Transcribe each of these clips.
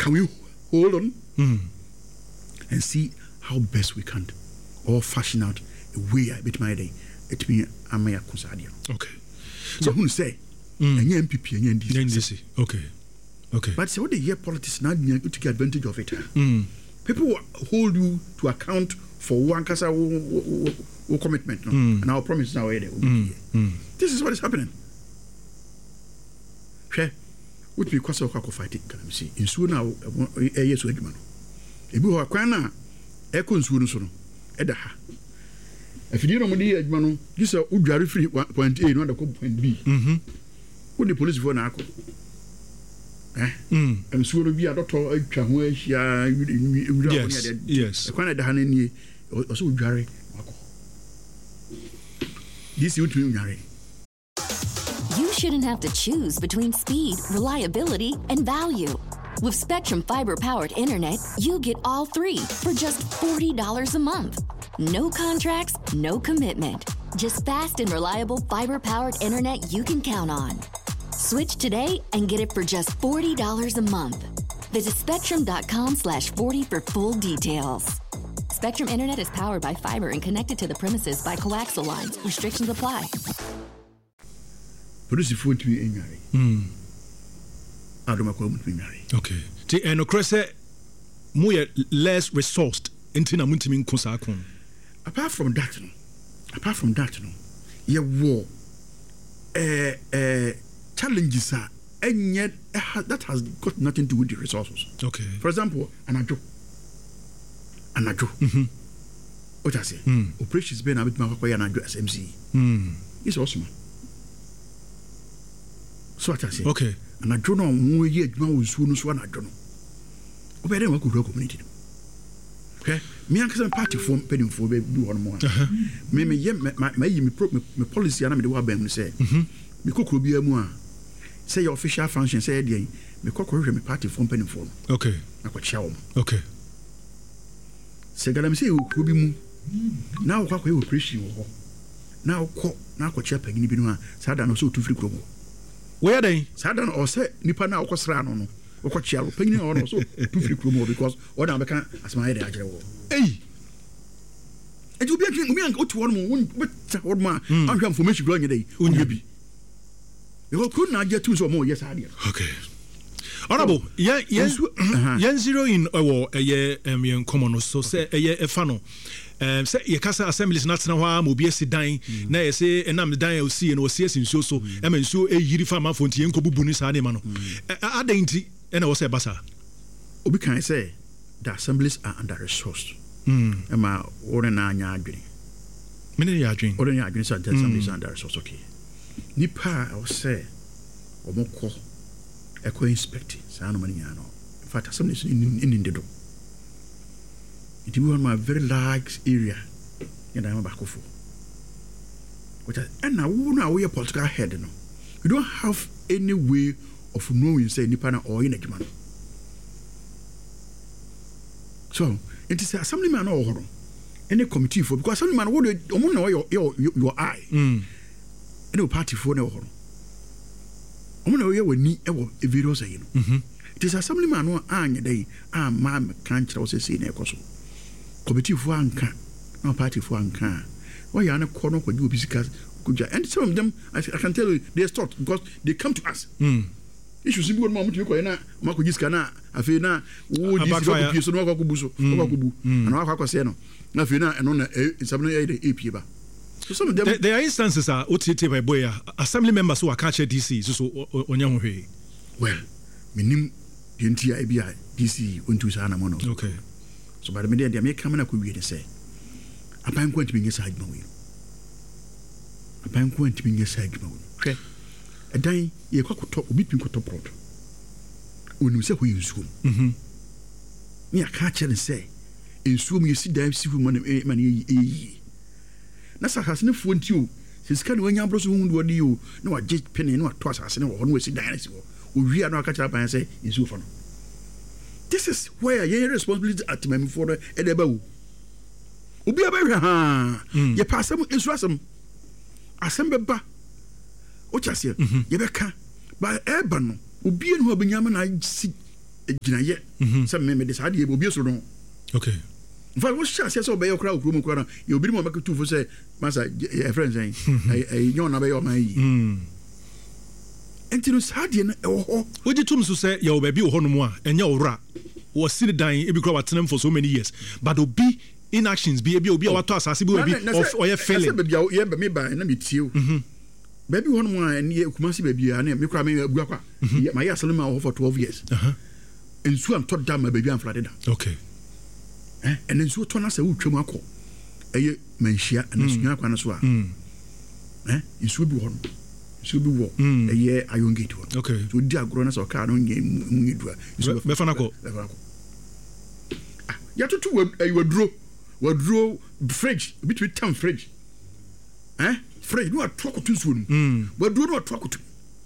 can we hold on and see how best we can or fashion out a way I bet my day it me amaya kusadia. Okay. So who say any MPP any NDC. Okay. But so what the year politics now you take advantage of it. People will hold you to account for one kasa commitment and our promise now this is what is happening. Okay. Would be because of fight it can see in soon now a year so man. If you are quana echo soon so edaha. If you don't know the man, you say Udjari free point A, not the point B. Would the police for Nako? And so will be a doctor, yes. A quana the honey also Udjari. This is Udjari. You shouldn't have to choose between speed, reliability, and value. With Spectrum Fiber-powered internet, you get all three for just $40 a month. No contracts, no commitment. Just fast and reliable fiber-powered internet you can count on. Switch today and get it for just $40 a month. Visit spectrum.com/40 for full details. Spectrum Internet is powered by fiber and connected to the premises by coaxial lines. Restrictions apply. Produce food to be in okay. And Ocrese more less resourced into Namuntimin Kosakon. Apart from that, war challenges are and yet that has got nothing to do with the resources. Okay. For example, Anajo. What I say? Operations been a bit more Anajo SMC. It's awesome. So what I say? Okay. And I don't know more yet. Man was soon as one. I don't know. But then we could community. Okay, me and some party form pending for do one more. Me my policy and I do what Ben say. Me could be a more. Say your official function say me could me party form pending for. Okay. I could show. Okay. Say that I'm saying who be mu. Now what we appreciate. Now could chair penny be no. Sadan also 2 free promo. Where are they? Sadan or say nipa na okosra no. Okochiaro penny or also 2 free promo because what I can as my idea. Hey. And you be me and go to one but man I'm information going day. Unyabi. You could not get 2 or more yes idea. Okay. Honorable, yes, zero in a year common so say a year a funnel. Say your casa assemblies not now will be a dying. Now say and I'm dying see and was in so I mean so a year farmer for Tienko Bunis animal. I dainty and I was a bassa. Obi can say the assemblies are under resourced. Emma ordinary yarding. Many yarding, ordinary assemblies under resource. Okay. Nipa I will say or more echo inspecting Sanomaniano. In fact, assemblies in the door. It will be a very large area and I'm back for. And now we are political head. No, you don't have any way of knowing say Nipana or in a man. So it is assemblyman or any committee for because assemblyman would know your eye. Any party for no horror. We need a video saying. It is assemblyman or any day. Mam can't also see in a coso. Committee for Anka, no party for Anka. Why are not corner for you because and some of them I can tell you they start because they come to us. It should be one moment you go na Marco Giscana, Afina, would you so no Kubuso, and Alcoa Seno, Nafina, and on a 7 8 so some of them there are instances are OTT by Boya, assembly members who are catching DC, so on your way. Well, minim the NTIBI DC went to Sana Mono. Okay. So by the media, they may come and could be to say, I'm going to be a side mowing. I'm going to be a side mowing. Okay. A day, you could talk with people top road. When you say who you swim. Me, I catch and say, in swim, you see, dive, see money. Nasa has no phone to you. Since can when you bros wound what you know, a jet penny, no twice as no one was a dinosaur. We are not catch up and say, in Sufano. This is where your responsibility at my for the Edebo. Ubi a ye pass them is rasum. Assemble what I say, Yebeka by Urban, Ubi and Wabinyam and I see gyinaye sɛ me de saa de obi so no okay in fact what chance sɛ obey okra okro kra you obi mo make tufo sɛ masa friends ay nyon na be o man yi enti no saa de no ɛwɔ hɔ wogi tum so sɛ yɛ oba bi wo hɔ no mu a ɛnyɛ owura wo sini dan e bi kra watenam for so many years but obi inactions bi obi a wato asase bi obi of oye failing be bia ye be me ba na me tie o baby ho no mu a ne kumasi ba bia na me kra me abu akwa my asalama ho for 12 years ensu am to da ma baby am flade da okay and ensu to na se wo twam akọ eye manhia na sunya akwa na so a ensu bi ho no ensu bi wo eye ayongate ho okay so di agro na so ka no nye mu dua ensu be fa na ko ya tutu waduro fridge between town fridge fridge no atoko to nsuo no waduro no atoko to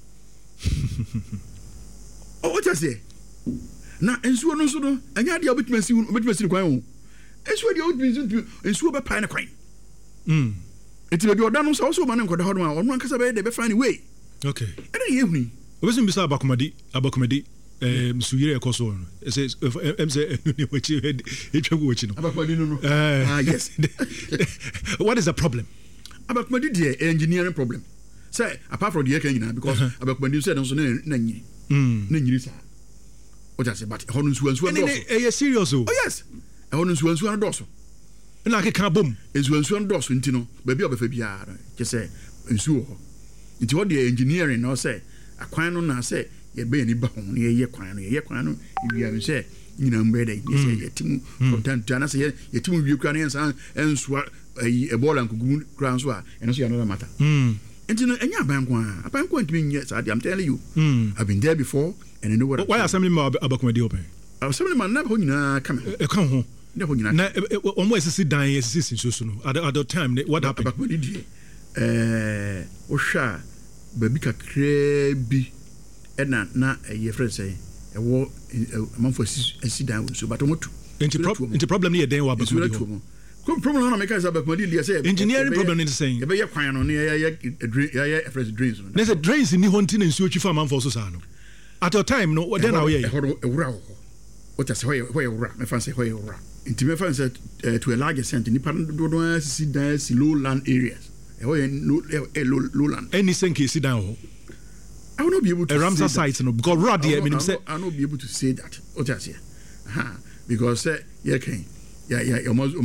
what you say na nsuo no so no anya dia obetimasi kwan o nsuo dia obetimasi nsuo be pai na kwan enti be oda no so ma ne nkoda hodo ma ono ankasa be de be find way okay ene ye huni obesim bisa abakomadi suyire ekoso no says mz ni wachi etwago wachi no abakomadi no yes what is the problem abakomadi the engineering problem say apart from the eka because abakomadi say no so na nyiri sa o just say but hono nsuo do e serious oh yes hono nsuo do so na akeka bom nsuo do so ntino ba bia obefa bia je say nsuo ho nti what the engineering no say akwan no na say ye be ni ba ho ne ye kwan no bia me say nyina mbede ye say yetim content ana say yetim wie kura ne ensa enso ebola nkugu kura nso a eno so ya no matter nti no enya abankwa ntimi nye say I'm telling you I've been there before and I know what why assembly man abakomadi open assembly man na ho nyina kam e kan ho na ho nyina na omo esisi dan esisi nso no at the time what happened abakomadi die o hwa baby kakra bi na ye friend say e wo amanfo asidan so but omotu into problem ne den wa abakomadi problem na make say abakomadi dey say engineering problem is saying e be ye kwan no ne ye fresh drains no there's a drains ni ho nti na nsuo twi fa amanfo so sa no at your time no then how ye ewura ho what say where ewura me fan say where ewura into me fan say to a large extent ni pan do asidan low land areas low land any senke sit down I will not be able to a Ramsar site no because road there meaning say I will not be able to say that what I say because yeah can yeah almost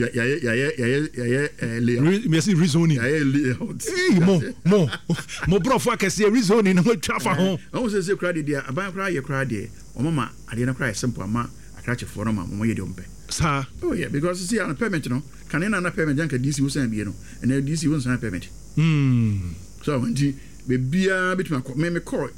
me see reasoning more bro for can say reasoning no trafa ho I want say cry there aban cry ye cry there o mama ade na cry simple ama akrache for no mama ye de ompe sir oh yeah because see an payment no can na payment janka DC wo san bi no and DC wo san payment so when bebia bitima me call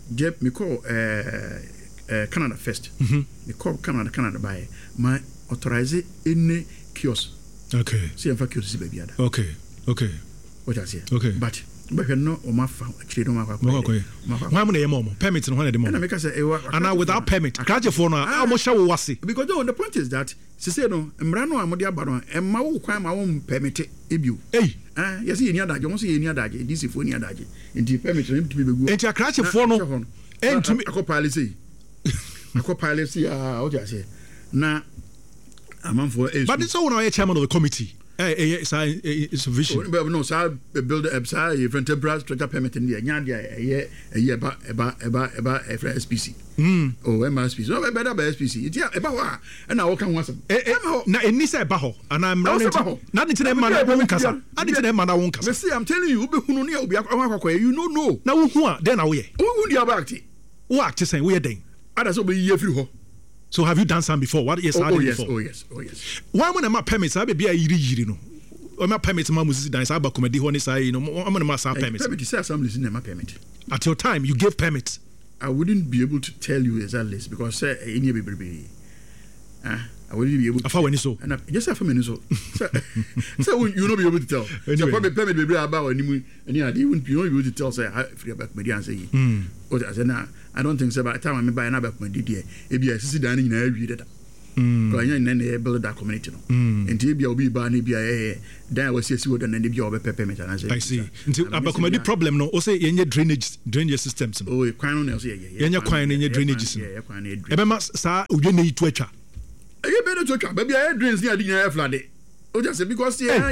Canada first me call Canada by my authorize any kiosk okay see if kiosk bebia da okay what I say okay but no o ma fa akire no ma kwa why mo na yemo permit no na de mo na make say and without permit graduate for no how much we wase because the point is that say no mra no amode aba no emma wo kwan ma wo permit ebio yes ye ni adaje won say ye ni adaje this fo ni adaje enti permit no ntimi begu enti akrache for no entimi akopale say o ja say na amanfo but it's all now chairman of the committee it's a vision no sir build a different temporary structure permit in there nya dia eba SPC oh MSPC no better by SPC it ya eba wa na wo kan wasam na eni say eba ho and I'm running na nti na man na won kasa nti na man na won kasa say I'm telling you obi hunu ne obi akwa you no know na wo hu a then na wo ye wo hu dia ba act wo act say wo ye den ada so be ye free ho. So have you done some before? What yes, oh yes, before? Oh yes. Why when my permits I be a yiri no. O my permits ma musi dance aba comedy ho ni say no. I'm going to mass permits. Permit say assembly in my permit. At your time you gave permits. I wouldn't be able to tell you exactly because say any baby. I wouldn't be able to. Afa when so. And just afa when so. So you not be able to tell. So probably permit baby about any you wouldn't be able to tell say free about comedy and say. I don't think so by the time I buy another comedy there. If you see that in a read that. Because you know build that community no. And you be obi ba ni be then we see what and then be obi pepper me. I see. Until about problem no, o say yenye drainage systems no. Oh, kwan no say yenye kwan yenye drainage no. Ebe ma sa odwe na yitu atwa. You better to try, baby. I drains near the flood. Oh, just because yeah,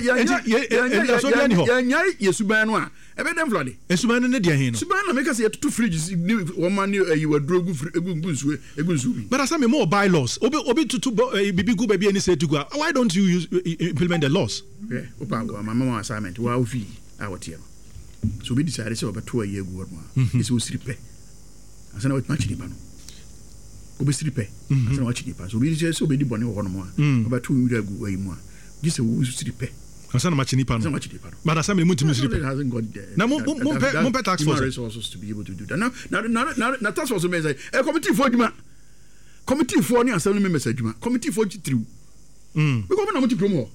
Subanwa. I bet them flooded. And Suban and Dian. Suban make us 2 fridges. 1 man you were drug a good. But I saw me more bylaws. Obi to be good baby and say to go. Why don't you implement the laws? Yeah, my mama assignment. Wow, fee our team. So we decided so about 2 years ago. It's all repair. I said, what much depend. Obi repair. I said, what depend. So we just so many bonny one more. About 2 years ago, more. Just a who's repair. I said, much nipan. But I said, hasn't got there. Now, tax force resources to be able to do that. Now, tax force may say, a committee for Juma. Committee for near 7 message. Committee for 3. We go on to promote.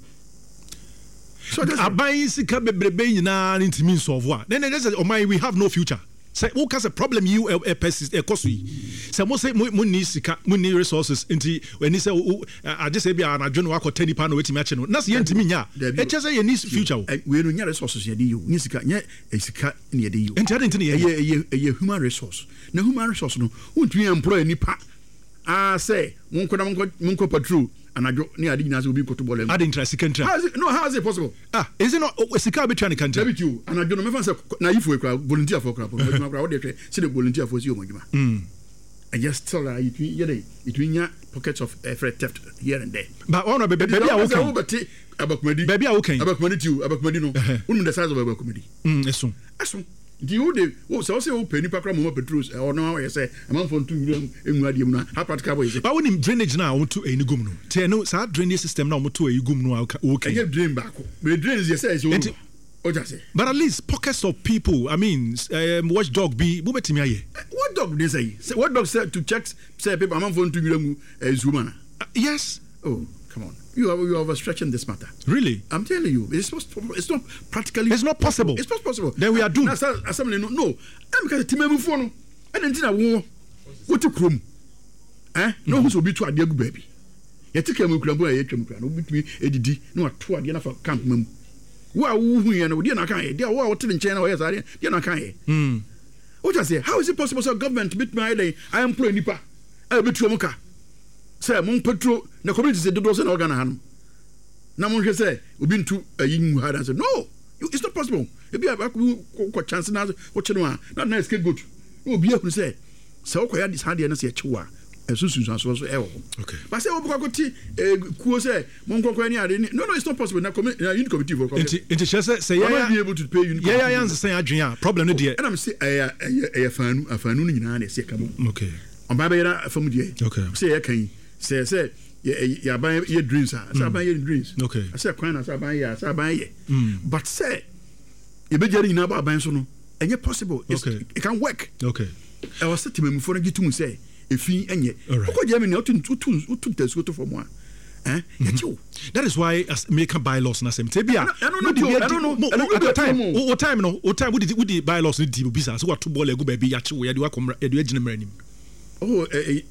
So I buy Sika Bebe into means of what? Then there's oh my, we have no future. Say, what has a problem you a persist a cost we? Some say money Sika, money resources into when he say, I just say, I don't know what 10 pound waiting match. That's the end to me. Yeah, it just say, need future. We don't need resources. You Nisika, yet a Sika near the you. And tell it a human resource. No human resource. No, won't we employ any part? I say, Munko Patrol. And I don't near the Nas will be to ball. I didn't try second try. How is it possible? Is it not a Sika be trying to country? You and I don't remember naive volunteer for crap. Say the volunteer for you, I just tell her between pockets of theft here and there. But honor baby, about comedy. Baby, okay. About comedy too, about comedy no. The size of a comedy. As the old so say penny pakra mo petrus or no I say amount for 2 million enwadi mu na how practical is it? But when drainage now to any gum no. Te no sa drainage system now to a gum no okay. You drain back. We drain is say but at least pockets of people, I mean, watchdog be betimi aye. What dog they say? What dog said to check say people amount for 2 million is woman. Yes. Oh, come on. You are overstretching this matter. Really? I'm telling you, it's not practically. It's not possible. It's not possible. Then we are doomed. Assembly no. I'm because Timemu phone. I didn't know what to chrome. No who's will be to a dear baby. You take a mukrambo a yetram no between edidi no to a dear for camp mem. Who you know, dear Nakai, dear what in China or yes, I dear Nakai. What I say, how is it possible so government beat my day? I employ Nipa. I'll be Tromoka. Say, Mon Petro, the community said, doesn't organ. Namun say, we've been to a young hard and said, no, it's not possible. If you have a chance now, what you know, not nice, get good. No, be able to say, so I had this handy and I say, Chua, as soon as was ever. Okay. But say, oh, say, no, it's not possible. Now, committee for say, I be able to pay you. Yeah, I understand, Adrian. Problem, and I'm saying, a fan in an say, come on. Okay. On Baba from the okay. Say, I can. Say, yeah, buy your dreams. I buy your dreams. Okay. I said, Quina, I buy ye. But say, you be getting about Benson, and yet possible. Okay. It can work. Okay. I was sitting before I get to say, if he and yet, what you mean, two tests go to from one. That is why as make a bylaws na sem tebia I don't know at the time would the bylaws need to be so what to ball ego baby yachi we do come e do agina mranim. Oh,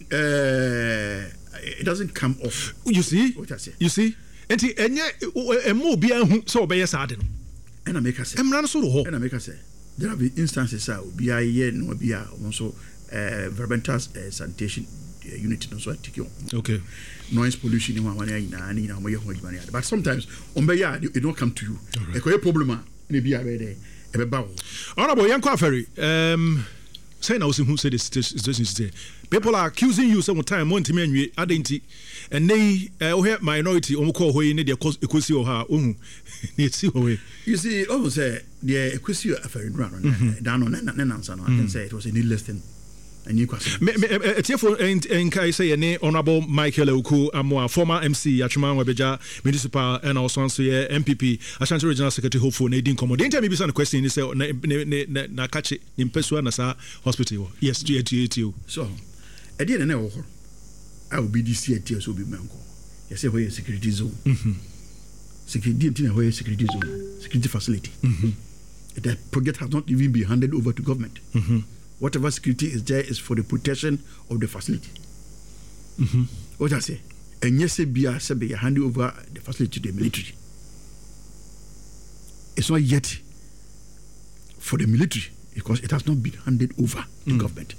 it doesn't come off. You see? What I say? You see? And more be so be sad. And I make us say, and I make us say, there have been instances out, be a year, no be also Verbentas sanitation unit, no so okay. Noise pollution in one year, but sometimes on the yard, it don't come to you. A problem, maybe I read a bow. Honorable Yanko Ferry, say now who said this situation. People are accusing you some time, Monty Menu, identity, and they minority on call who in the equity or her own. You see, almost say the equity affair in run down on an answer. I can say it was a needless thing. And you question. And I say, Honorable Michael Oku, a former MC, Yachuman Webeja, Municipal, and also MPP, Ashanti Regional Secretary, hopeful Nadine Common. The interview is a question is Nakachi in Pesua Nasa Hospital. Yes, to so, I didn't know. I will be this year, tears will be Manco. You say, where security zone. Security, where security zone, security facility. That project has not even been handed over to government. Whatever security is there is for the protection of the facility. What I say? and yes, be hand over the facility to the military. It's not yet for the military because it has not been handed over to government.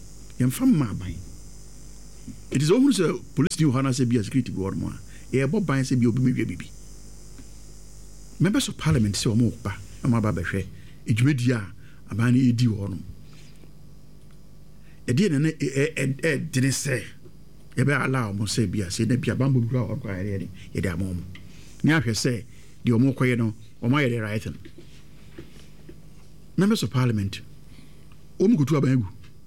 It is almost a police new Hana say be a security board more. Bob Bine say be obi. Members of Parliament say omo ba amaba behwe edwumedia abane edi wo no. E didn't say you better allow mo say bia say na bia bambo bi ra kwa ye de amom ni ahwe say the omo koye no omo ye the right thing. Members of Parliament omo kutu abangu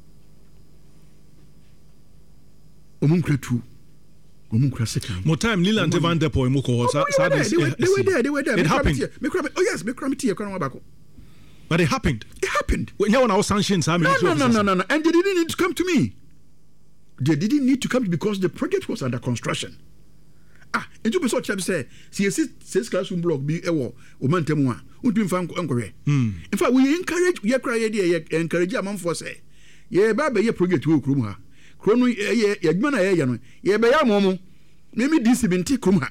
omo kratu omo kraseka mo time Leland Van Der Poel mo ko they were there it happened. Oh yes, me kramiti e kwa bako. But it happened. When you want sanctions, no. And they didn't need to come to me. They didn't need to come because the project was under construction. And you so say, see, says classroom block be a war, Omantemua, Udin Fan Uncle. In fact, we encourage, we encourage a man for say, ye, Baba, ye project will Krumha. Chrono, ye, Yagmana, ye, by a moment, maybe this event Krumha.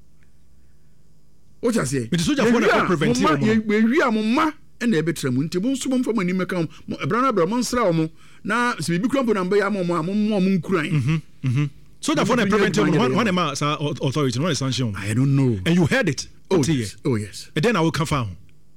What I say? It is such a preventive. We are Mama. And they betray Muntibu, someone from when you make a brother Bramonsra, now, so we become number Yamon crying. So that for the preventive one authority, no sanction. I don't know. And you heard it. Oh, yes. And then I will confirm.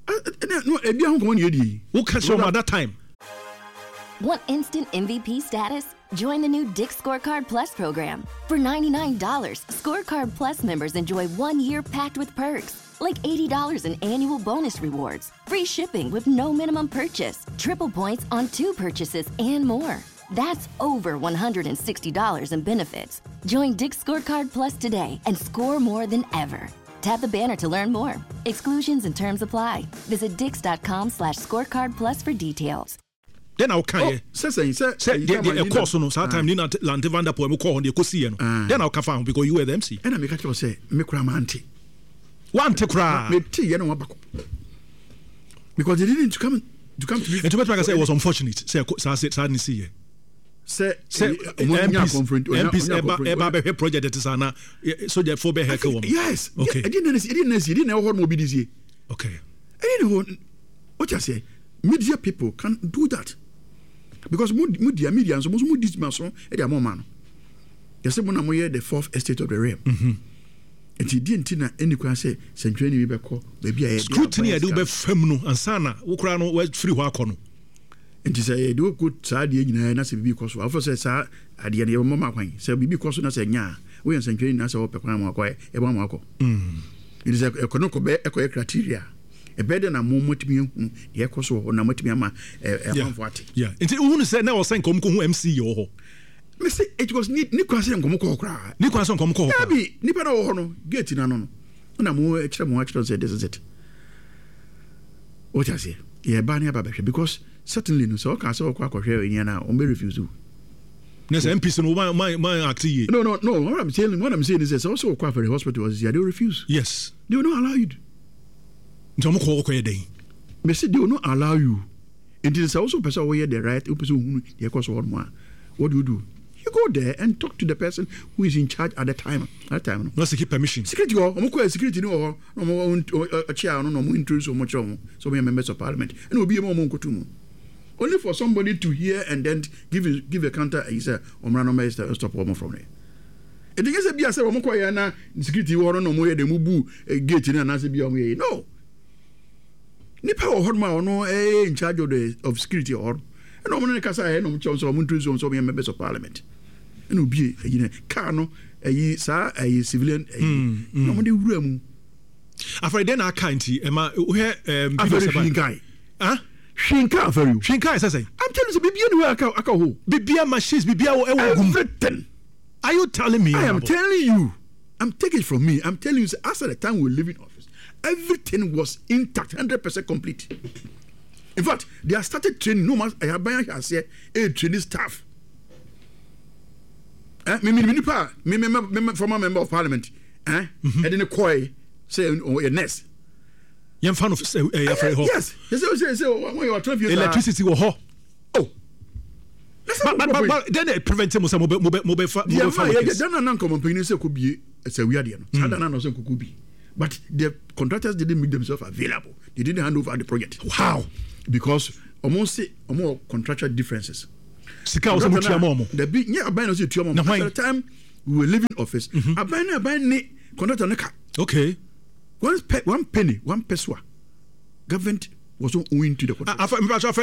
Who can show at that time? Want instant MVP status? Join the new Dick's Scorecard Plus program. For $99, Scorecard Plus members enjoy 1 year packed with perks. Like $80 in annual bonus rewards, free shipping with no minimum purchase, triple points on 2 purchases, and more. That's over $160 in benefits. Join Dick's Scorecard Plus today and score more than ever. Tap the banner to learn more. Exclusions and terms apply. Visit dix.com/scorecard plus for details. Then I'll say the course no that time Leland Van Der Poel mo call on the kosi no. Then I'll confirm because you were the MC. And I make sure say me kramanti. One to cry. Because they didn't come to me. And to make I say it was unfortunate. Say sadly see. Say MPs project that is ana so therefore be hack woman. Yes. Okay. I didn't know what be this year. Okay. I didn't know what I say. Media people can do that. Because media so most this mason e dia man. You say when I'm the fourth estate of the realm. And he didn't know any question, Century Rebecca, maybe I scrutiny, I do be feminine and sana, Ukrano, West Free Wakono. And he said, do good sad, and that's a because officer, sir, at the end of Mamma Quine, so be because I said, yeah, we are Century Nasa or Pecama, a Mamako. It is a Conoco criteria. A better than a moment me, the Ecoso or Namatiama, a yeah. And you said now, Sanko MC or. It was Nicholas and Comco cry. Nicholas and Comco. Maybe Nipano Hono, get in on. And I'm more extra much to say this is it. What I say? Yeah, Barney Babash, because certainly no so can so quack or here in Yana, or may refuse you. There's MPs and my active. No, what I'm saying is there's also a quack for the hospital was they refuse. Yes. They will not allow you. Don't call a day. Messi, they will not allow you. It is also person where the right person who cost one more. What do you do? You go there and talk to the person who is in charge at the time. No secret permission. Security go. Security no a chair no introduce so much so many members of parliament. And will be a moment to only for somebody to hear and then give a counter. He said, "Omrano stop woman from there." It is a be as a woman na security war no more the mubu gate na na se be on way. No. Nipa or Hodma no in charge of security or no one can say no chance or introduce so many members of parliament. And will be a car no a civilian nobody room. After then I can't Emma where guy. Huh? Shinka for you. Shinka say. I'm telling you, Bibian who Bibia machines, Bibia everything. Are you telling me? I am telling you. I'm taking it from me. I'm telling you, as at the time we live in office, everything was intact, 100% complete. In fact, they have started training. No matter I have said, training staff. Former member of parliament. And then a koi say a nest. Young fan of yes. When you are 12 years old, electricity will ho. Oh. But then they prevent him some mobile. say we are there. Sadana no could be. But the contractors didn't make themselves available. They didn't hand over the project. How? Because almost more contractual differences. Sika was much the big at the time we were leaving office. I buy contractor neka. Okay. One penny, one peswa. Government was not owing to the contract.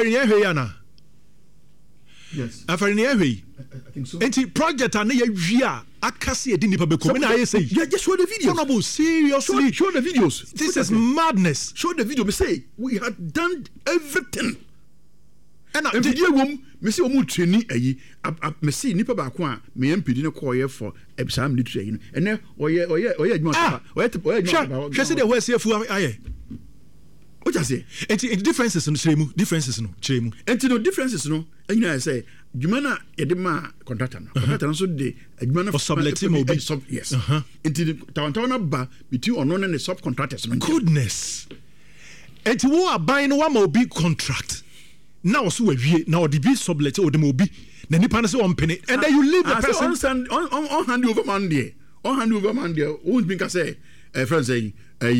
Yes. I think so. And the project and yeah, akasi edini pa beko. I say, yeah, just show the videos. Honorable, seriously, show the videos. This is madness. Show the video. Me say we had done everything. And video room, me say omu training ayi. Me say nipa ba ko a me MPD ne call here for exam literature yi. And then oye adwuma. Oye say the where CFU aye. What you say? And the differences no chiremu, differences no chiremu. And no differences no. And I say Jumana edema contractor no. Contractor so the Jumana for subletting will be yes. Into Tawantawana ba between unknown and the subcontractors. Goodness. And who are buying one more big contract. Now so we now the big sublet or the mobi. Then you pass on penny and then you leave the person on hand over Monday. On hand over Monday. Won't think I say friends say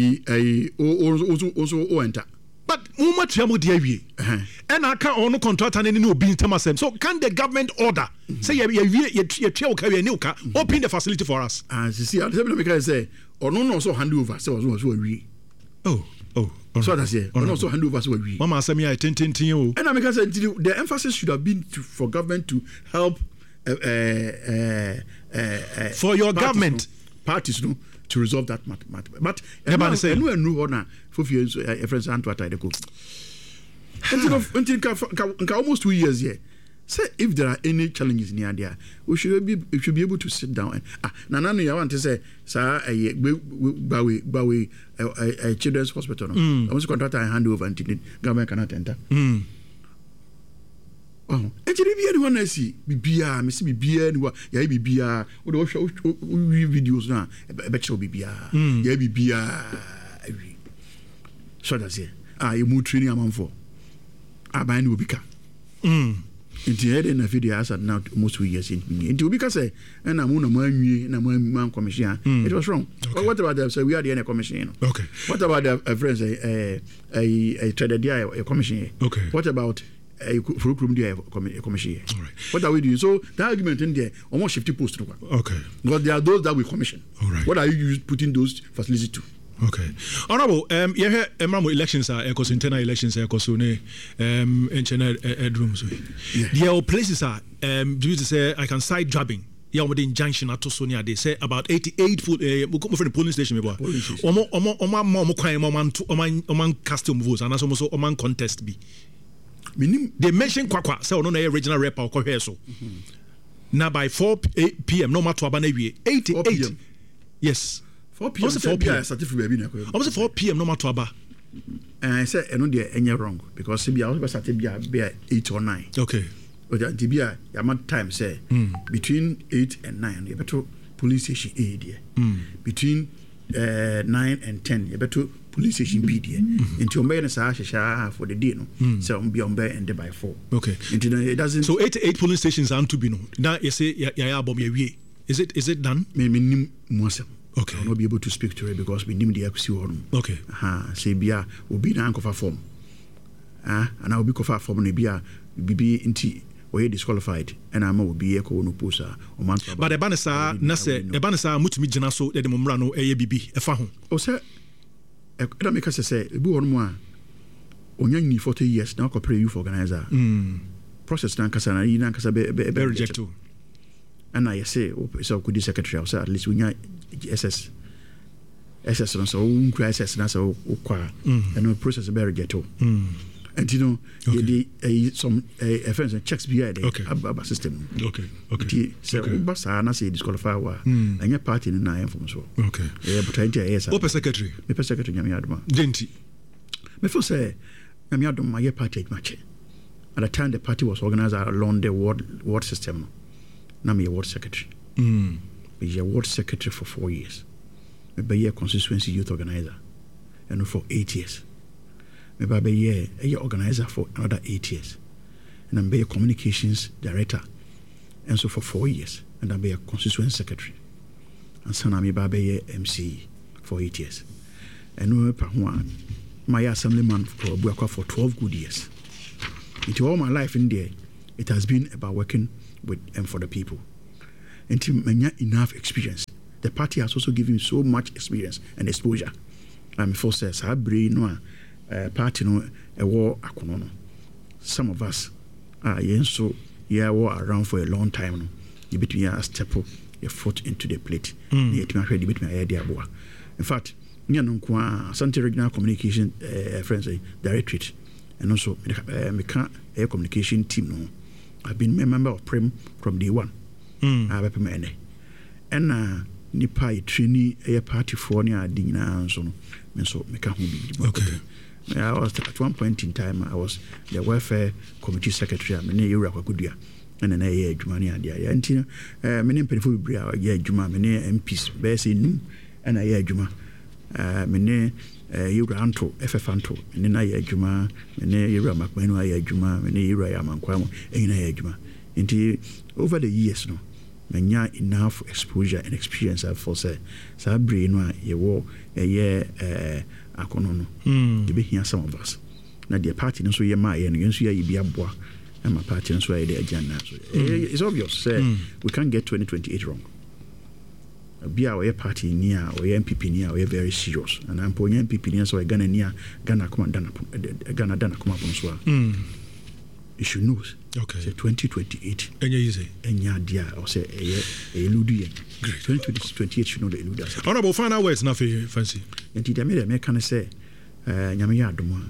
also enter. But much dear and I can't own contract and any no being Thomasem. So can the government order say you carry a new car, open the facility for us? As you see, I say or no so hand over so we. So that's it. And also hand over so we. Mama say me I tin you. And I make say the emphasis should have been for government to help for your government parties no to resolve that matter. But everybody say no one for few friends and what I go. Until almost 2 years here. Say if there are any challenges near there, we should be able to sit down and Nana you want to say sir Bawi children's hospital no. I was contract and hand over until the government cannot enter. Oh, actually, be anyone I see, Bibia, Miss Bibia, ya Bibia, or the show videos now, bet you Bibia, ya Bibia. So that's it. You move training among for. I buy new Bika. Into head in a video as now almost 2 years into because and I'm on a man commission. It was wrong. Okay. What about the so we are the commission? Okay. What about the friends a traded a commission? Okay. What about a commission? All right. What are we doing? So the argument in there almost 50 posts to okay. Because there are those that we commission. All right. What are you putting those facilities to? Okay. Honorable, you hear elections are internal elections are internal rooms. There are places are due to say I can side jobbing. Yeah, with the injunction at Sonia, they say about 88 from the polling station. Oman custom votes and also Oman contest be. They mention Kwakwa, so no original rep or so. Now by 4 p.m. no matter what 88. Yes. 4 p.m. Almost 4 p.m. Almost 4 p.m. no matter what. And I said, I know they're any wrong because I was started be 8 or 9. Okay. But the be time say between 8 and 9, you better police station A there. Between 9 and 10, you better police station B there. Until May and Sasha for the day, no. So be on bed and by 4. Okay. It doesn't. So 88 police stations are to be no. Now you say is it done? Me okay. I will not be able to speak to her because we need the XC1. Okay. Say Bia will be an anchor form. And I will be cover form in Bia be inti or disqualified and I will be a no posa or man. But the banasa Nase Ebanasa Mutumi Janaso the Mumrano ABB a fahon. Oh sir I make us say bu on moi only 40 years now compare youth organizer. Process Nankasana Nankasa be reject. And I say so could the secretary say at least we SS so crisis na so kwa and no process be reject. And you know some friends and checks behind the system. Okay. So basa na say disqualify wa and your party na inform so. Okay. Yeah, but I yes. Open secretary. Me secretary nyame adoma. Denti. Me for say nyame adoma your party match. At the time the party was organized along the ward system. Now me a ward secretary. Me a ward secretary for 4 years. Me be a constituency youth organizer. And for 8 years. Me be a organizer for another 8 years. And I'm be a communications director. And so for 4 years. And I'm be a constituency secretary. and Sanami Babe MC for 8 years. And we my assemblyman for Buakwa for 12 good years. Into all my life in there, it has been about working with and for the people. Until many enough experience. The party has also given me so much experience and exposure. I'm for says I bring no party no a war akono. Some of us are so war around for a long time no. You between a step your foot into the plate. You between idea. In fact, you know, Asante Regional Communication friends directorate and also me air communication team no. I've been a member of PREM from day one. I've been and nipa trainee a party for near Dina so no so make a home. Okay. I was at one point in time I was the welfare committee secretary. I mean you Kudia and an A Jumani and many people bria Juma many MPs Bessie Num and a Juma many Uranto FFanto and then I Juma many Ira Macmenu I Juma many Ira Manquamo and I Juma into over the years no many enough exposure and experience for say Sabri no ye wo a year akono no to be here some of us now the party no so ye ma ye no so ye bi aboa and my party no so ye the agenda so it's obvious say we can't get 2028 wrong be our party near or MPP near we very serious and I'm putting MPP near so I Ghana near Ghana come Ghana dana come up on so you should know okay say 2028 and you say enya dia or say a ludu 2028 should know the ludu honorable final words na fancy and the me can say nyame ya adoma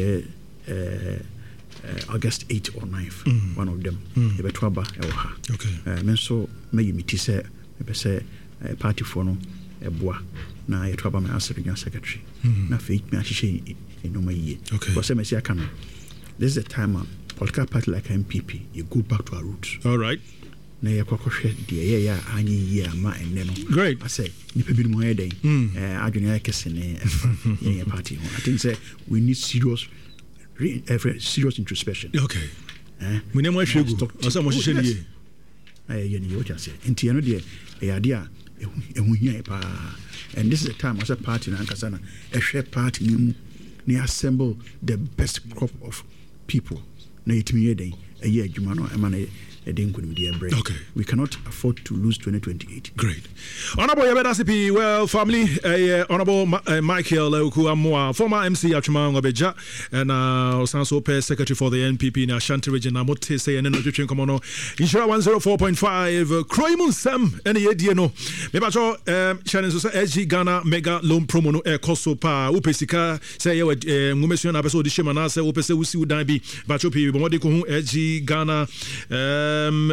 August 8th or 9th one of them e beto aba e wo ha okay me so me yimiti say be say party for no e boa na e to aba me asregional secretary na fe me ahihye no maye because say me say aka no this is the time political party like MPP you go back to our roots all right na ye kwakwohwe de ya anyi yi ama enne no great I say nipa bi mo yeden adwene ya kesene ye party I think say we need serious introspection okay we name hwegu asa mo hwehwe ni ye ni what you say enti no de e ade a ehu hia pa and this is the time as a party na nkasa na ehwe party ni assemble the best crop of people na yetimi yeden eye adwuma no ema na okay. We cannot afford to lose 2028. Great. Honorable Yabedasipi, well, family, Honorable Michael Okuamwa, former MC Achuma Ngobeja, and Osanso Pe Secretary for the NPP in Ashanti region, Namote say, and then Nutrition Comono, Insura 104.5, Croymun Sam, and Yediano, Mebacho, Shannon Sosa, SG Ghana, Mega Loan Promo, Koso Pa, Upesika, say, Mumesion Abeso, the Shemana, say, Upese, Usi Udabi, Bachopi, Bomodico, SG Ghana,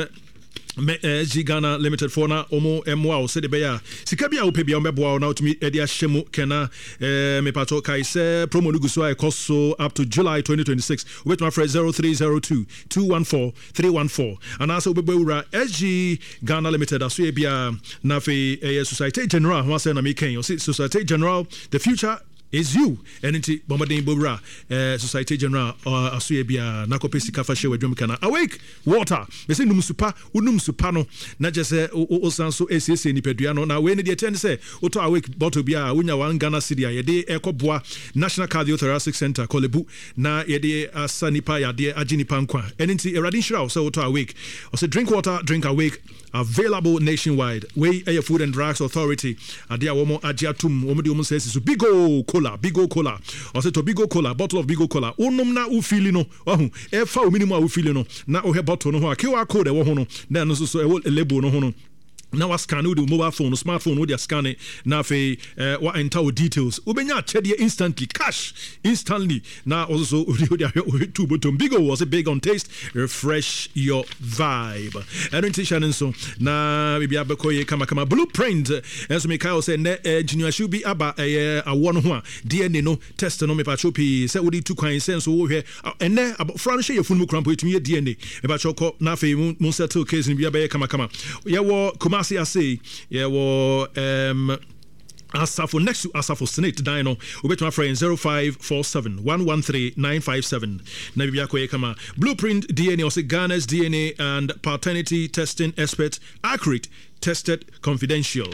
SG Ghana Limited for na omo MWA said the beya sikabia opebia omeboa na utumi edi ahyemu kena me pato kai se promo nuguso I koso up to July 2026 with my friend 0302 214 314 and also obebewura SG Ghana Limited aso bia na fe Society General who say na me ken Society General the future is you and into Bombarding Bobra Society General Asuebia Nakopesi Kafashe with Drumkana awake water they say num super unum supano not just osanso SSA ni peduano na when the attend say auto awake bottle bia unya wan Ghana city ya de ekoboa National Cardiothoracic Center Kolebu na ye de asanipa ya de aginipa nkwa and into Eradin Shira so auto awake or say drink water drink awake available nationwide way Air Food and Drugs Authority adia womo agiatum womo de womo says is Bigo Cola or say to Bigo Cola bottle of Bigo Cola onum na u feel no e fa o minimum u feel no na o he bottle no ho QR code e wo ho no na no so e label no ho no now I scan with the mobile phone, smartphone, with your scan it. Now, what entire details. Ubenya chedia instantly, cash instantly. Now also, two button Bigo was a big on taste. Refresh your vibe. I don't teach and so now maybe abakoye kama blueprint. As Mikhail said, engineer should be about a one DNA no test no me pachopi. Say we two kind sense so here and there about France your phone cramp with me DNA. About choko na fe mun settle case in biya kama. Yeah, Kumasi I say, yeah, well, Asafo next to Asafo Senate Dino, we bet my friend 0547 113 957. Nabiako Ekama Blueprint DNA or Ghana's DNA and paternity testing expert accurate tested, confidential.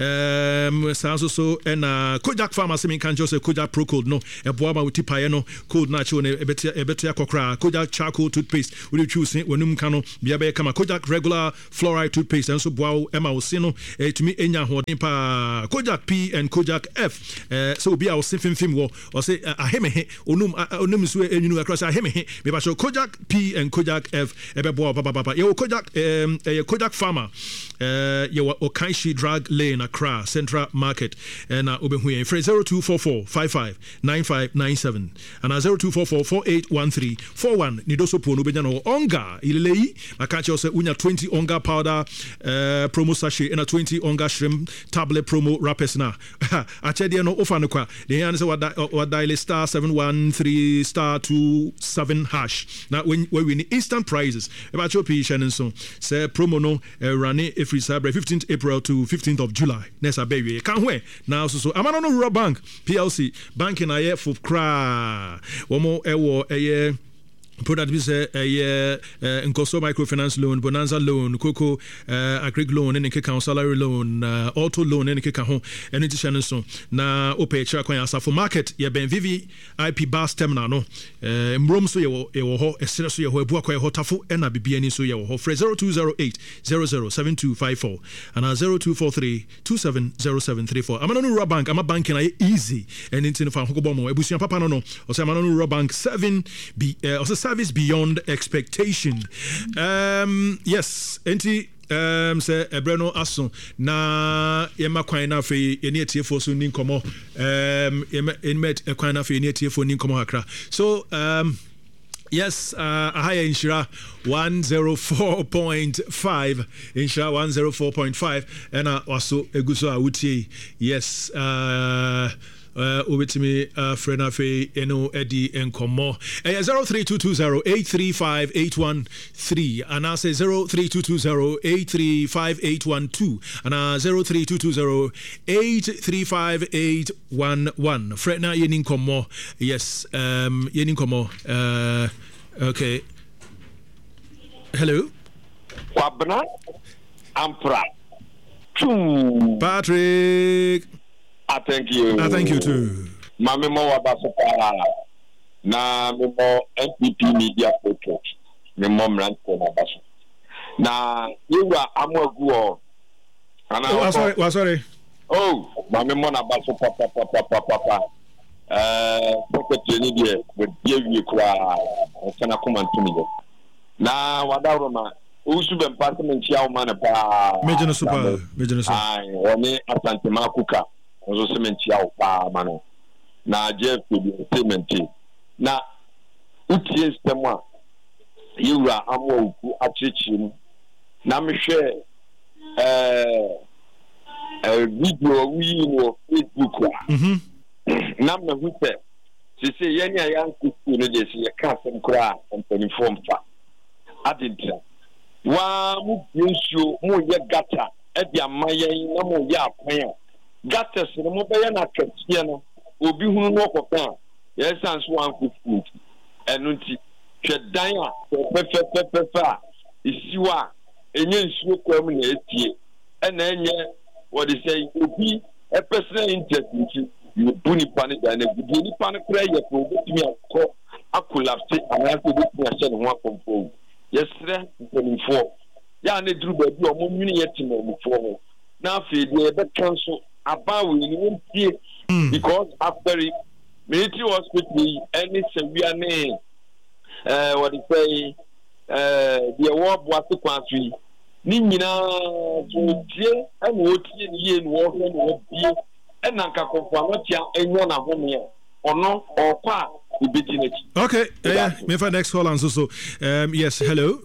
So and Kojak Pharmacy mean can just say Kojak Pro Code no a boama with tipa no code natural a better kokra Kojak charcoal toothpaste will you choose when cano biabe kama Kojak regular fluoride toothpaste and so bow Emma Osino to me enya hodimpa Kojak P and Kojak F so be our sifin film or say a heme onum so enu across a heme me ba show Kojak P and Kojak F ebe boa papa yo Kojak Kojak Pharma your Okaishi Drug Lane Accra Central Market and Obenhuye 0244 55 9597 and 0244 481341 Nidoso Pono Bejano Onga Ilei Akacho se unya 20 Onga powder promo sachet and a 20 Onga shrimp tablet promo wrappers na achede no ofano kwa the answer what dial star 713 star 27 hash now when we win instant prizes about your patient and so say promo no running every Saturday 15th April to 15th of July nessa baby can't wait now so amano no rural bank PLC banking aye for cra one more a product is Nkoso microfinance loan, Bonanza loan, Coco agri loan, and Keka salary loan, auto loan, and Keka home, and addition so na ope chakwa for market ya ben vivi IP bus terminal no mbrom so ye wo ho esere so ye ho ebu akwa hotafo na bibia ni so ye wo ho 0208 007254 and 0243 270734 amano no rural bank ama banking na easy and into fa hokobom ebusuan papa no o say amano no rural bank 7b service beyond expectation. Yes, enti say Ebreno Ason na yema kwan na fe eni etiefo so ni nkomo enmet kwan na fe eni etiefo ni nkomo akra. So yes, higher Inshira 104.5 Inshira 104.5 and also eguso awutie. Yes, obetimi frena fe eno edi enkomo 0322083581 and I say 0322083581 and 0322083581 frena yenin komo. Yes, yenin komo. Okay, hello Kwabna Ampra Patrick. I thank you. I thank you too. Mami mo wabasopa na mo NPP media project. Me mo mran ko na baso. Na yiwa amogu ana sorry. Oh, mami mo na baso papa. Secretary ni die we die kwa sana kuma ntumi. Na wadaro ma usu be department ya o mana pa. Major super. Ai, oni asante makuka. Ozo sementi ya pa mano na jeff payment na utie system a yura amwo ku achichi na mehwe video wi no Facebook na me hute se yenya yanku no de se ka sem kra company form fa adintra wa mu biensuo mu ye gata e dia mayen na mu ye akwan gates no mo be na katia no obi hunu no kokan yes and so an food enunti hwedan a pepepepepa isiwa enye nsuo kwam na etie na enye what they say obi a personal interest nti you buni pani da na gudi ni pani kra ye ko obetimi akọ akolapse anase obetimi ahye ne ho akomfo yesre nkonfo ya na duru ba bi o mo nwini yetimo mo fo ho na afi de be cancel about we won't see because after it military hospital any severe name what they say the war was the country ni nyina so tie and what ye no wo bi and nanka konfo anotia enyo na home ono okwa ibiti nechi. Okay, me for next call and so yes, hello.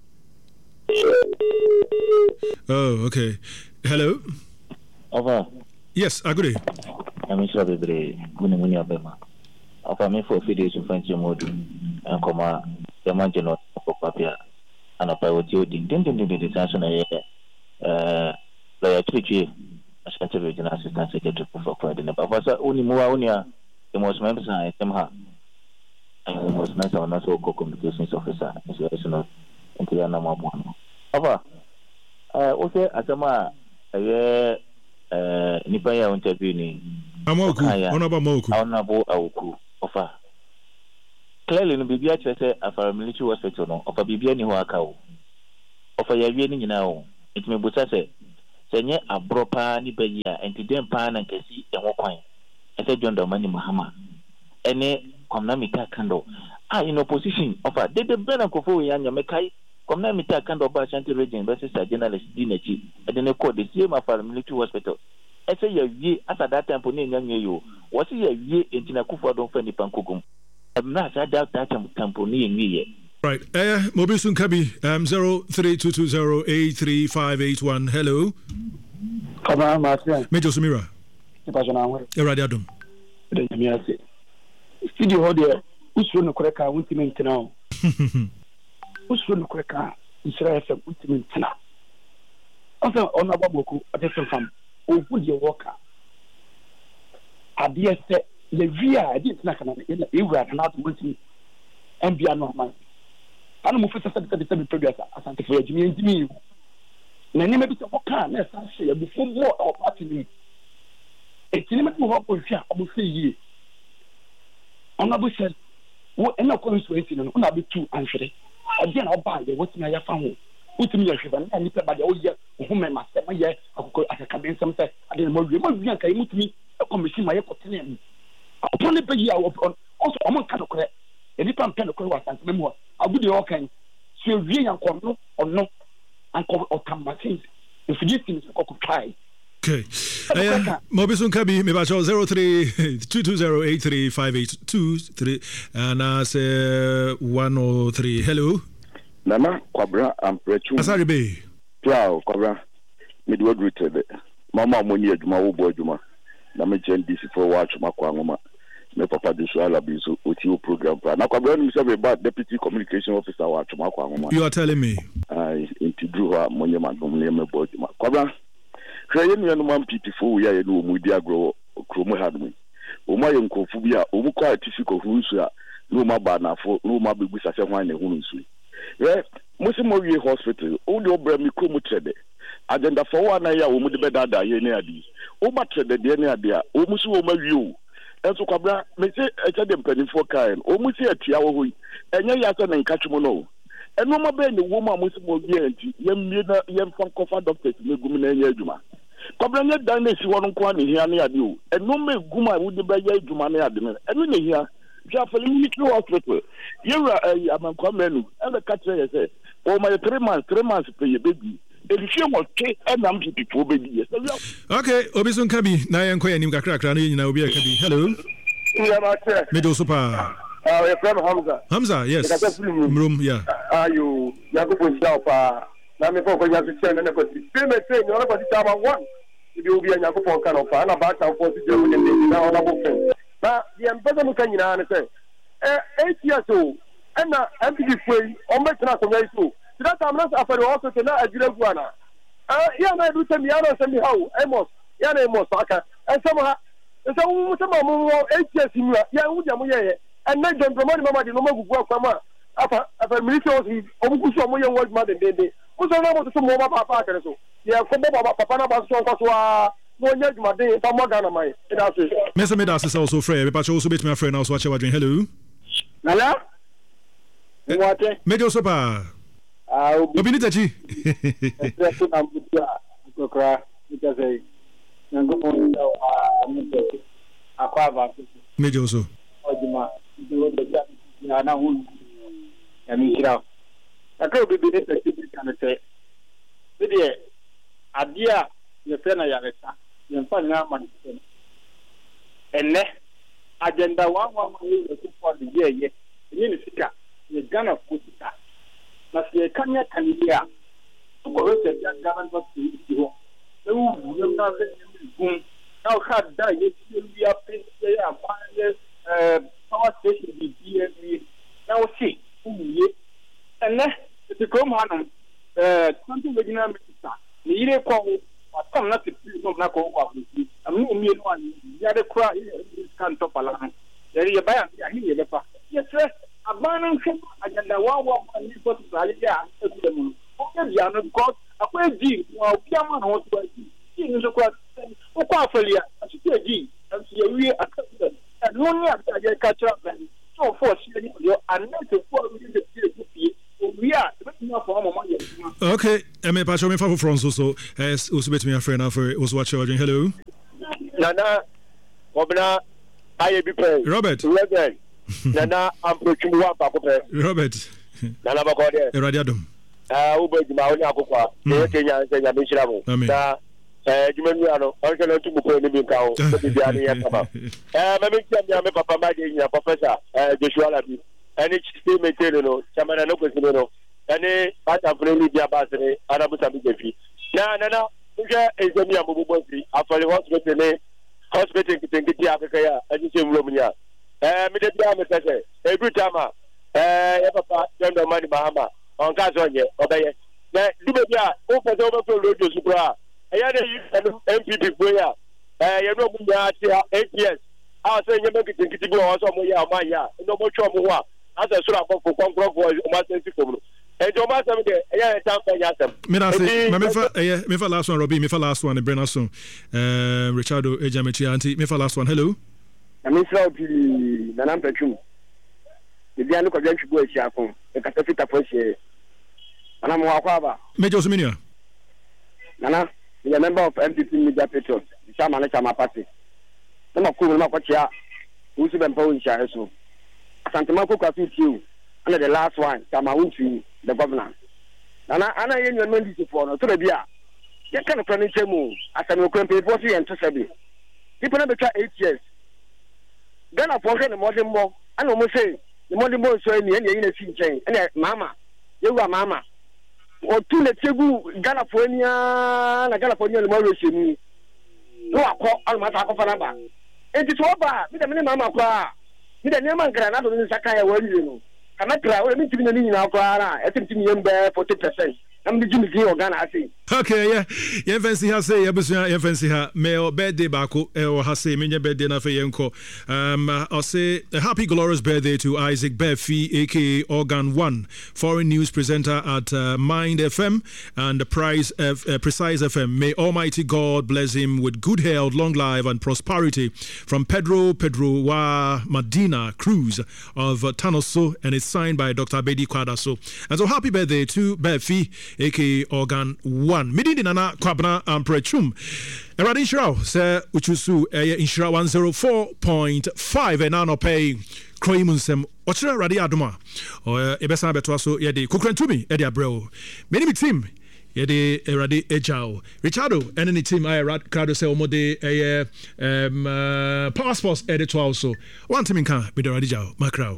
Oh, okay. Hello. Over. Yes, agree. I'm sure the Gunimuni Abema. Of me for 3 days in French mode and comma the margin of Papia and a private the national the Twitchy Central Regional Assistant Secretary for Credit. But was only Muaonia, the most members I am her. And the most nice or not so communications officer, is not into the number one. Over. also asama nipa ya interview ni Amoku honorable Awuku offer clearly no bibia chese afara military hospital no offer bibia ni ho aka o offer ya wie ni nyina o itime buta se senye abropa ni bayi a entidem pa na nkasi enwo kwan ese John Dramani Mahama ene komna mita kando in opposition offer de bena kofo ya nyamekai komna mita kando ba Ashanti region versus journalist dinachi edene call the same afara military hospital ese ya wie asa that time poni nyanwe yo wasi ya wie entina kufu don fa ni pankogum na sa that time poni nwie. Right. Mobisun Kabi 0322083581. Hello. Come on, Martin. Major Sumira. Eradiadum. Studio hodie usuru kureka ultimate now. Usuru kureka Israel FM ultimate now. Also on ababoku atese fam. Ofu de worker. Adie se le via adie na kana e wura kana to multi MBA no man. Ana mo fesa sabe producer asante for adwumi ndimi na nyema bi se hoka na sa hye ya before more of party ni etini metu ho ko hwia obo se yie ona bo se wo ena constituency no na be tu anhwere ade na oba ye wotimi ya fa ho wotimi ya hweba na nipa ba de o ye ho me ma se ma ye akoko akaka ben sam se ade na mo wi an kai mutumi commission ma ye ko tene mi opone be ya also o man ka do kore eni pam pen ko wa asante memo agude o kan so wie yan ko no ono anko otambatin ifidisi ko ko try. Okay. Mobisun Kabi, me ba 0322083582 and as 103. Hello. Nana Kwabra Amprechu. Asari Bay. Plow Kwabra. Midwood rooted. Mama Moni Aduma Ubo Juma. Name DC for watch Makwangoma. Me papa de Swala Bizu OTO program. Na Kwabra ni msabe ba deputy communication officer watch Makwangoma. You are telling me. Into Druha Monument Mumleme Bojuma. Kwabra. Kaya ni yanu mampitifu ya yenu umudi agro kromo hadmi. Uma yenkofu bia umukwa atifiko hunsu ya luma banafo luma bigusa se hwane hunsu. Musi mwiye hospital udi obra mikromu trede. Agenda for wana ya umudi bedada yene adi. Uma trede yene adia umusi uma yu. Enso Kwabra mese echade mpenifo kaen. Umusi etia hui. Enye yasa na nkachumono. Eno mabe ni woma musi mwiye enti yemmiena yemfankofa doctors megumina enye ejuma. Kwabra nye dan na si won kwa ne hia ne ade o eno me guma wudi ba ya adwuma ne ade ne eno ne hia ja fali military hospital yewra amankwa menu ebe ka tire ye se o ma 3 months pe ye baby elifie mo ke enam people baby ye. Okay, Obisun Kabi na yen koya nim kakra na nyina obi akabi. Hello. Yeah, Martin. Medo super. Your friend Hamza, yes. Mrum, yeah. You Yakubu Shapa. Na me ko ya se na ko si me say no na ko si taba one bi obi anya ko pon kan ofa na ba ta fo si je wo ne na ona bo fen na ye mbeza mu kan nyina na say 8 years o na MPD foi o me tena ko ngai so that time na afare o so te na ajire guana ya na du te mi ana se mi hawo emos ya na emos aka ensem ha ensem mu se ma mu 8 years ni ya wu ja mu ye na John Dramani Mahama di no magugu akwa ma apa military omukusu omoye word ma de Uso na mo to mo ba papa kere so. Ye ko bo papa na ba so nko so a mo nya djuma de pa mo Ghana mai. E da so. Me da se also free. Me pa cho so bet me free now so ache wadwen. Hello. Nala? Mwate. Mejo sopa. Obi ni tachi. Eso na mbutia ko kra ita sei. Nango mo nda amuto. Akwa ba. Mejo so. Ojuma. Ndo do ya na hu. Ya mi kira. Akao bibi ne se tibi kan se bidi adia ye fena ya reta ye mfa na ma ne enne agenda wa ma ye ko for the year ye ni sika ye Ghana ko sika na se kanya kan dia ko se ya Ghana ba ti ho e wu ye na le gum na ka da ye ti ya pe ya pa ye power station bi bi na o si ye enne ti kom hanan tanto vegina meta ni ile kwa atam na ti na ko kwa ni amu mi no ani ya de kra kan to pala yari ya bayan ya ni ye lefa yes abana nko agenda wa ni ko tsali ya mu o ke ya no because akwa G, while Piaman was G, is a quite Okafalia, as you say, G, and we are and only after I catch up and so forth, you are not to fall with the we are okay, I may pass me for France also as also bet me a friend for was watching. Hello. Nana, Obna, I be paid. Robert. Nana, I'm pushing one back. Robert. Nana Bakode. Radiadum. Uber Mauna Copa, Kenya, and Yamishramo. Jumano, I'm going to put in the cow. Maybe Papa Maggie, Professor Joshua Labi, and it's still maintained, Chamana Nocosino, and a friendly Diabasre, Arabu Sabifi. Nana, is a mere Mubuzi, after the hospital in Africa, and you see Romania. Midday, every time, Papa, John Money Bahama, on Casonia, Obey. Now, Dubia, open over to Rojo Supra. I had a MPP player. You know, 8 years. I was saying, you make it in Kitibu or some Maya, no more trouble. As a sort of Congress was Master. And Thomas, me for last one, Robbie, me for last one, Brennason, Richardo Ejamechi, Auntie, me for last one. Hello. I'm Mr. Nanam Pechum. The Diano Convention Boy Chapon, the Catafita Poche, and I'm Wakaba. Major Seminia. Nana, the member of MPP Media Petros, the Chairman of my party. I'm a cool Makocha, who's been Power in Shareso. Santa Marco Capitu, under the last one, Tamawunti, the governor. Nana, Anna, you're not to follow to the Bia. You can't furniture move as an Okrempe, 40 and 270. People never try 8 years. Then I forget the modern more. I almost say the modern more so in the chain. And Mama, you are Mama. Or two the table, California, the Mauritius. No, I call Almata of Anaba. It is over. With the minimum of with the name of Granada in Sakaya, where you know. I'm not trying to be in our car. I think to me, 40%. I'm the Jimmy Ghana, I think. Okay, yeah, fancy has say, yeah, fancy her, may or birthday bako, or has say, many birthday na for Yanko. I'll say a happy, glorious birthday to Isaac Befi, aka Organ One, foreign news presenter at Mind FM and Precise FM. May Almighty God bless him with good health, long life, and prosperity. From Pedro Wa Medina Cruz of Tanoso, and it's signed by Dr. Abedi Kwadaso. And so, happy birthday to Befi, aka Organ One. Midi Nana Kwabna Amprechum. Eradi Inshra, Sir Uchusu, Inshra 104.5, and now pay Croimunsem, Ochra Radi Aduma, or Ebesa Betwaso, Yedi, Kukrentumi, Eddie Abreu. Many team, Yedi Eradi Ejao, Richardo, and any team I rat crowd say Omode, Power Sports editor also. One team in Ka, with the Radijao, Macrao.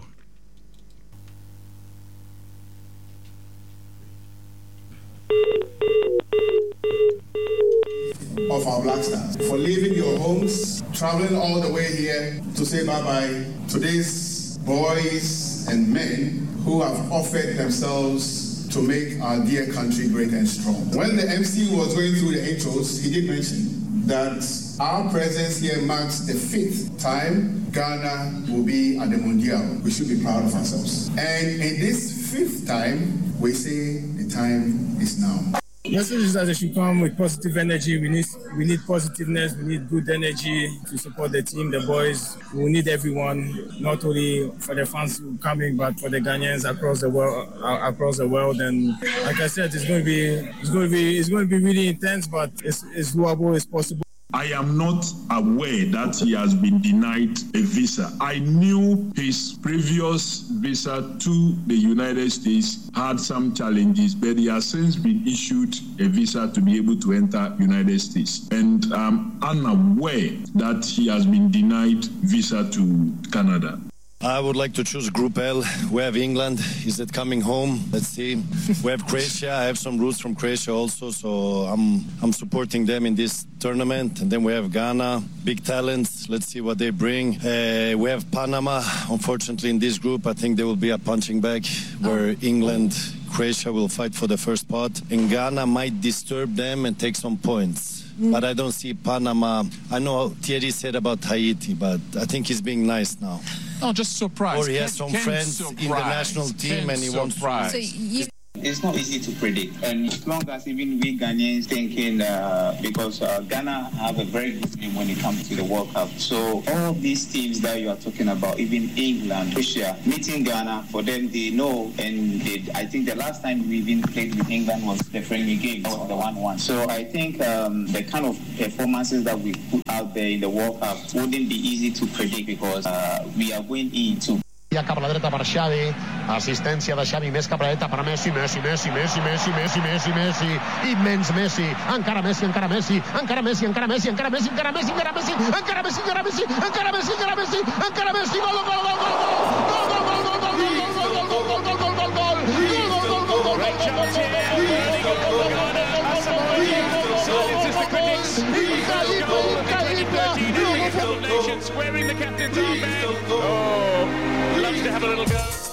Of our Black Stars for leaving your homes, traveling all the way here to say bye-bye to these boys and men who have offered themselves to make our dear country great and strong. When the MC was going through the intros, he did mention that our presence here marks the 5th time Ghana will be at the Mondial. We should be proud of ourselves. And in this 5th time, we say the time is now. Message is that they should come with positive energy. We need positiveness. We need good energy to support the team, the boys. We need everyone, not only for the fans coming, but for the Ghanaians across the world. And like I said, it's going to be really intense, but it's doable. It's possible. I am not aware that he has been denied a visa. I knew his previous visa to the United States had some challenges, but he has since been issued a visa to be able to enter United States. And I'm unaware that he has been denied visa to Canada. I would like to choose Group L. We have England. Is it coming home? Let's see. We have Croatia. I have some roots from Croatia also, so I'm supporting them in this tournament. And then we have Ghana, big talents. Let's see what they bring. We have Panama. Unfortunately, in this group, I think there will be a punching bag where England, Croatia will fight for the first spot. And Ghana might disturb them and take some points. But I don't see Panama. I know Thierry said about Haiti, but I think he's being nice now. No, just surprised. Or he has some friends in the national team and he wants to. So it's not easy to predict. And as long as even we Ghanaians thinking, because Ghana have a very good name when it comes to the World Cup. So all these teams that you are talking about, even England, Russia, meeting Ghana, for them they know, and I think the last time we even played with England was the friendly game, the 1-1. So I think the kind of performances that we put out there in the World Cup wouldn't be easy to predict because we are going into. Ja cap a la dreta per Xavi, assistència de Xavi, més cap a la dreta per Messi, Messi, immens Messi, encara Messi, encara Messi, encara Messi, encara Messi, encara Messi, encara Messi, encara Messi, encara Messi, encara Messi, encara Messi, encara Messi, encara Messi, gol, gol, gol, gol, Nations wearing the captain's armband. Oh, loves to have a little go.